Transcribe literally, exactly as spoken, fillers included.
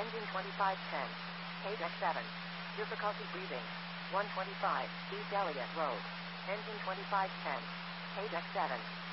Engine twenty-five ten. K deck seven. Difficulty breathing. one twenty-five, East Elliott Road. Engine twenty-five ten. K deck seven.